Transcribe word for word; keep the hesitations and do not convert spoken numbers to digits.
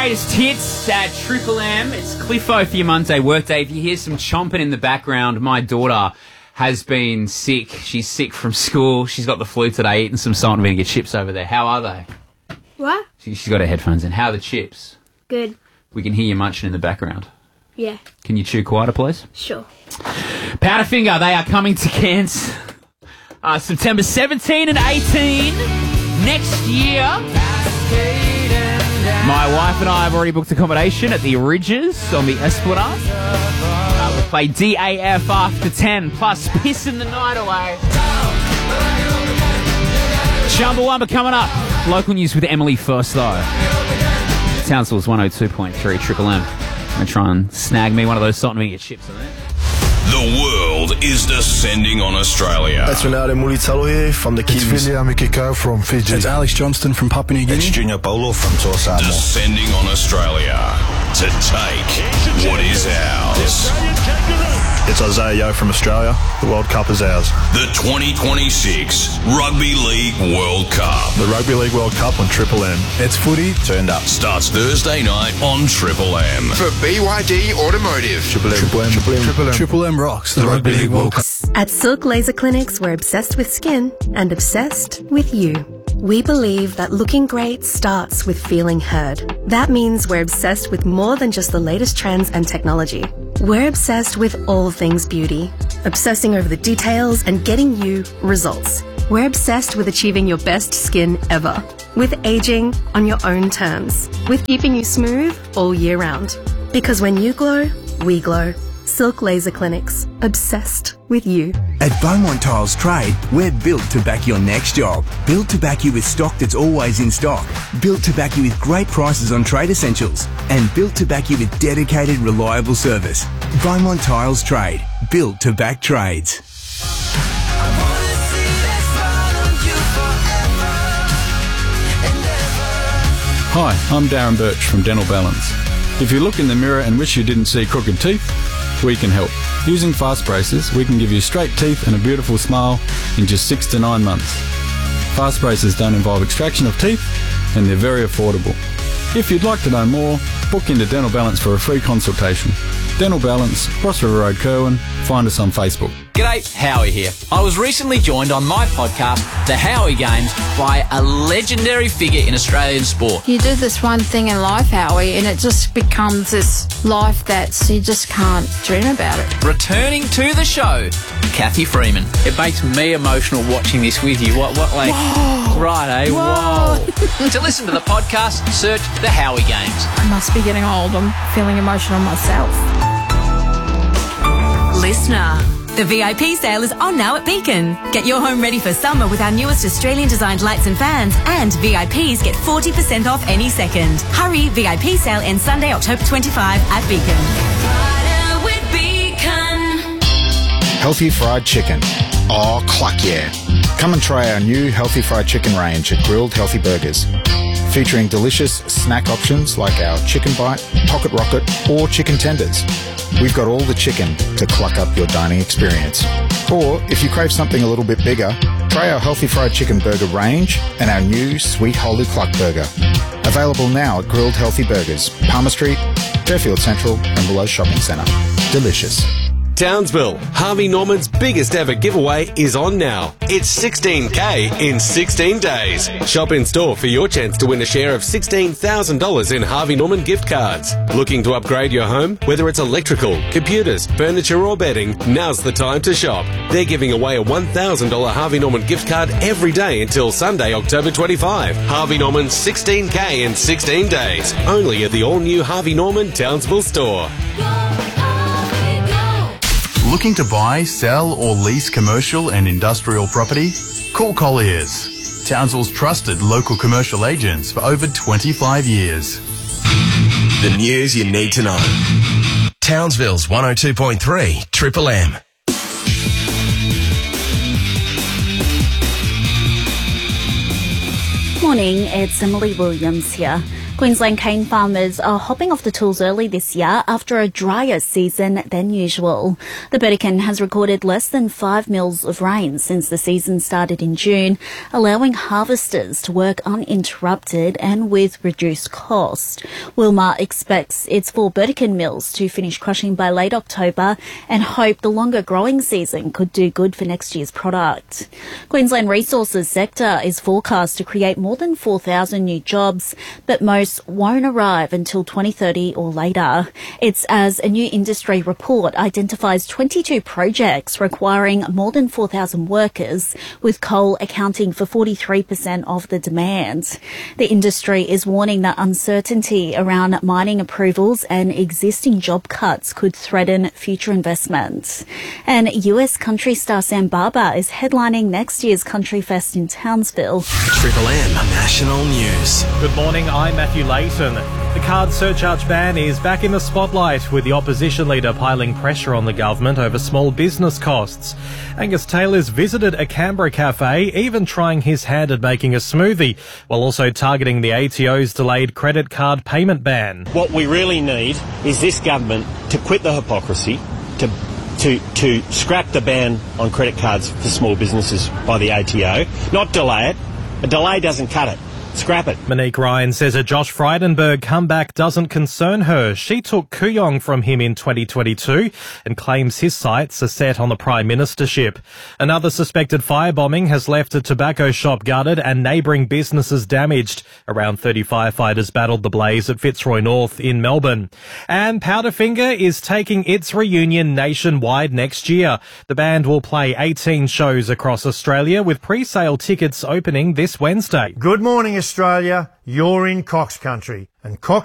greatest hits at Triple M. It's Cliffo for your Monday workday. If you hear some chomping in the background, my daughter has been sick. She's sick from school. She's got the flu today, eating some salt and vinegar chips over there. How are they? What? She, she's got her headphones in. How are the chips? Good. We can hear you munching in the background. Yeah. Can you chew quieter, please? Sure. Powderfinger, they are coming to Cairns uh, September seventeenth and eighteenth next year. My wife and I have already booked accommodation at the Ridges on the Esplanade. Uh, we'll play D A F after ten, plus pissing the night away. Chumbawamba coming up. Local news with Emily first, though. Townsville's one oh two point three Triple M. I'm going to try and snag me one of those salt and vinegar chips on there. The world is descending on Australia. It's Renato Mulitalo here from the Kiwis. It's William Mikiko from Fiji. It's Alex Johnston from Papua New Guinea. It's Junior Polo from Torsamo. Descending on Australia to take what is ours. It's Isaiah Yo from Australia. The World Cup is ours. The twenty twenty-six Rugby League World Cup. The Rugby League World Cup on Triple M. It's footy turned up. Starts Thursday night on Triple M. For B Y D Automotive. Triple M. Triple M. Triple M. Triple M. Triple M rocks the, The Rugby League World Cup. At Silk Laser Clinics, we're obsessed with skin and obsessed with you. We believe that looking great starts with feeling heard. That means we're obsessed with more than just the latest trends and technology. We're obsessed with all things beauty, obsessing over the details and getting you results. We're obsessed with achieving your best skin ever, with aging on your own terms, with keeping you smooth all year round. Because when you glow, we glow. Silk Laser Clinics, obsessed with you. At Beaumont Tiles Trade, we're built to back your next job. Built to back you with stock that's always in stock. Built to back you with great prices on trade essentials. And built to back you with dedicated, reliable service. Beaumont Tiles Trade, built to back trades. Hi, I'm Darren Birch from Dental Balance. If you look in the mirror and wish you didn't see crooked teeth, we can help. Using Fast Braces, we can give you straight teeth and a beautiful smile in just six to nine months. Fast Braces don't involve extraction of teeth and they're very affordable. If you'd like to know more, book into Dental Balance for a free consultation. Dental Balance, Cross River Road, Kerwin. Find us on Facebook. G'day, Howie here. I was recently joined on my podcast, The Howie Games, by a legendary figure in Australian sport. You do this one thing in life, Howie, and it just becomes this life that you just can't dream about it. Returning to the show, Kathy Freeman. It makes me emotional watching this with you. What, what, like, Whoa. right, eh? Whoa. Whoa. To listen to the podcast, search The Howie Games. I must be getting old. I'm feeling emotional myself. Listener. The V I P sale is on now at Beacon. Get your home ready for summer with our newest Australian-designed lights and fans, and V I Ps get forty percent off any second. Hurry, V I P sale ends Sunday, October twenty-fifth at Beacon. Friday with Beacon. Healthy fried chicken. Oh, cluck yeah. Come and try our new Healthy Fried Chicken range at Grilled Healthy Burgers. Featuring delicious snack options like our chicken bite, pocket rocket, or chicken tenders. We've got all the chicken to cluck up your dining experience. Or, if you crave something a little bit bigger, try our Healthy Fried Chicken Burger range and our new Sweet Holy Cluck Burger. Available now at Grilled Healthy Burgers, Palmer Street, Fairfield Central and Willow Shopping Centre. Delicious. Townsville, Harvey Norman's biggest ever giveaway is on now. It's sixteen K in sixteen days. Shop in store for your chance to win a share of sixteen thousand dollars in Harvey Norman gift cards. Looking to upgrade your home? Whether it's electrical, computers, furniture or bedding, now's the time to shop. They're giving away a one thousand dollars Harvey Norman gift card every day until Sunday, October twenty-fifth. Harvey Norman's sixteen K in sixteen days. Only at the all-new Harvey Norman Townsville store. Looking to buy, sell or lease commercial and industrial property? Call Colliers, Townsville's trusted local commercial agents for over twenty-five years. The news you need to know. Townsville's one oh two point three Triple M. Morning, it's Emily Williams here. Queensland cane farmers are hopping off the tools early this year after a drier season than usual. The Burdekin has recorded less than five mils of rain since the season started in June, allowing harvesters to work uninterrupted and with reduced cost. Wilmar expects its four Burdekin mills to finish crushing by late October and hope the longer growing season could do good for next year's product. Queensland resources sector is forecast to create more than four thousand new jobs, but most won't arrive until twenty thirty or later. It's as a new industry report identifies twenty-two projects requiring more than four thousand workers, with coal accounting for forty-three percent of the demand. The industry is warning that uncertainty around mining approvals and existing job cuts could threaten future investments. And U S country star Sam Barber is headlining next year's Country Fest in Townsville. Triple M National News. Good morning, I'm Matthew Layton. The card surcharge ban is back in the spotlight, with the opposition leader piling pressure on the government over small business costs. Angus Taylor's visited a Canberra cafe, even trying his hand at making a smoothie, while also targeting the A T O's delayed credit card payment ban. What we really need is this government to quit the hypocrisy, to to to scrap the ban on credit cards for small businesses by the A T O, not delay it. A delay doesn't cut it. Scrap it. Monique Ryan says a Josh Frydenberg comeback doesn't concern her. She took Kooyong from him in twenty twenty-two and claims his sights are set on the Prime Ministership. Another suspected firebombing has left a tobacco shop gutted and neighbouring businesses damaged. Around thirty firefighters battled the blaze at Fitzroy North in Melbourne. And Powderfinger is taking its reunion nationwide next year. The band will play eighteen shows across Australia, with pre-sale tickets opening this Wednesday. Good morning, Australia. You're in Cox Country, and Cox